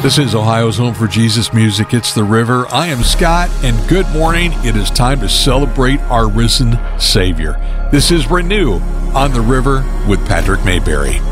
This is Ohio's home for Jesus music. It's The River. I am Scott, and good morning. It is time to celebrate our risen Savior. This is Renew on The River with Patrick Mayberry.